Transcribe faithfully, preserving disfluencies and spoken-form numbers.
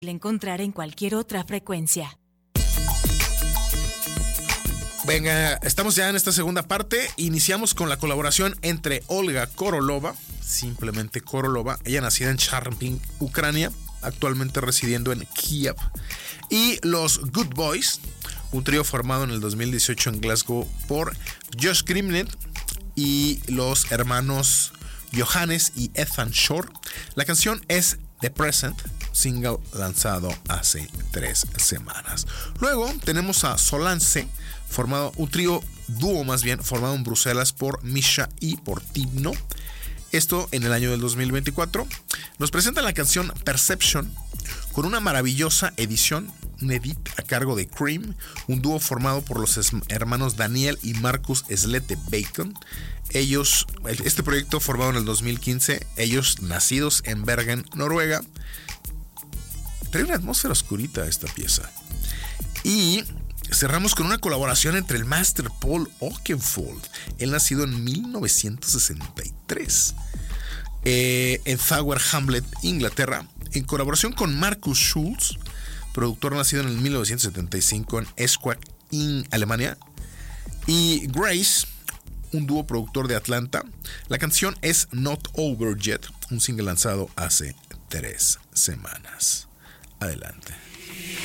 encontrar en cualquier otra frecuencia. Venga, estamos ya en esta segunda parte. Iniciamos con la colaboración entre Olga Korolova, simplemente Korolova, ella nacida en Charpin, Ucrania, actualmente residiendo en Kiev, y los Good Boys, un trío formado en el dos mil dieciocho en Glasgow por Josh Grimnet y los hermanos Johannes y Ethan Shore. La canción es The Present, single lanzado hace tres semanas. Luego tenemos a Solance, formado un trío dúo más bien, formado en Bruselas por Misha y por Tibno. Esto en el año del dos mil veinticuatro. Nos presentan la canción Perception con una maravillosa edición, un edit a cargo de Cream, un dúo formado por los hermanos Daniel y Marcus Slete Bacon. Ellos, este proyecto formado en el dos mil quince, ellos nacidos en Bergen, Noruega. Trae una atmósfera oscurita esta pieza. Y cerramos con una colaboración entre el Master Paul Oakenfold, él nacido en mil novecientos sesenta y tres, eh, en Tower Hamlet, Inglaterra, en colaboración con Markus Schulz, productor nacido en el mil novecientos setenta y cinco en Esquak, en Alemania, y Grace, un dúo productor de Atlanta. La canción es Not Over Yet, un single lanzado hace tres semanas. Adelante.